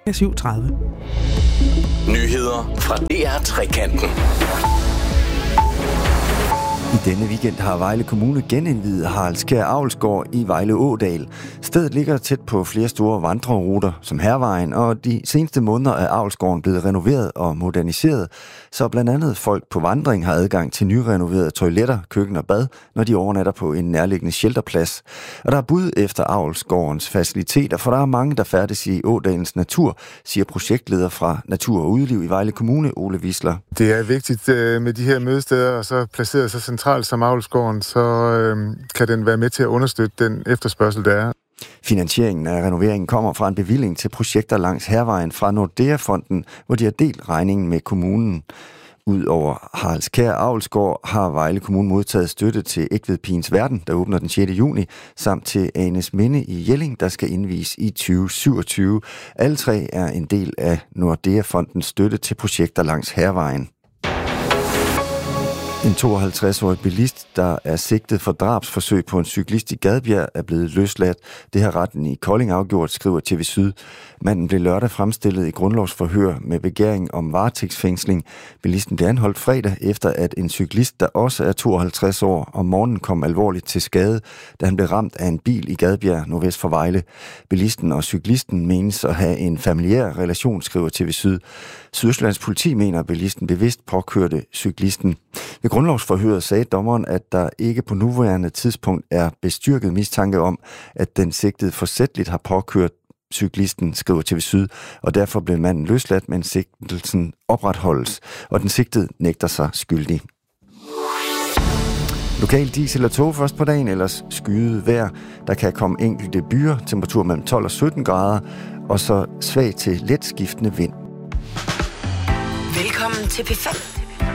7:30. Nyheder fra DR3-kanten. I denne weekend har Vejle Kommune genindviet Haraldskær Avlsgård i Vejle Ådal. Stedet ligger tæt på flere store vandreruter som Hærvejen, og de seneste måneder er avlsgården blevet renoveret og moderniseret, så blandt andet folk på vandring har adgang til nyrenoverede toiletter, køkken og bad, når de overnatter på en nærliggende shelterplads. Og der er bud efter avlsgårdens faciliteter, for der er mange, der færdes i Ådalens natur, siger projektleder fra Natur og Udliv i Vejle Kommune, Ole Wiesler. Det er vigtigt med de her mødesteder, og så placeret så centralt som avlsgården, så kan den være med til at understøtte den efterspørgsel, der er. Finansieringen af renoveringen kommer fra en bevilling til projekter langs Hærvejen fra Nordea-fonden, hvor de har delt regningen med kommunen. Udover Haraldskær Avlsgård har Vejle Kommune modtaget støtte til Egtvedpigens Verden, der åbner den 6. juni, samt til Anes Minde i Jelling, der skal indvies i 2027. Alle tre er en del af Nordea-fondens støtte til projekter langs Hærvejen. En 52-årig bilist, der er sigtet for drabsforsøg på en cyklist i Gadbjerg, er blevet løsladt. Det har retten i Kolding afgjort, skriver TV Syd. Manden blev lørdag fremstillet i grundlovsforhør med begæring om varetægtsfængsling. Bilisten blev anholdt fredag efter, at en cyklist, der også er 52 år, om morgenen kom alvorligt til skade, da han blev ramt af en bil i Gadbjerg, nordvest for Vejle. Bilisten og cyklisten menes at have en familiær relation, skriver TV Syd. Sydøstjyllands politi mener, at bilisten bevidst påkørte cyklisten. Ved grundlovsforhøret sagde dommeren, at der ikke på nuværende tidspunkt er bestyrket mistanke om, at den sigtede forsætligt har påkørt cyklisten, skriver TV Syd, og derfor blev manden løsladt, men sigtelsen opretholdes, og den sigtede nægter sig skyldig. Lokal diesel og tog først på dagen, ellers skyet vejr. Der kan komme enkelte byer, temperatur mellem 12 og 17 grader, og så svag til let skiftende vind. Velkommen til P5.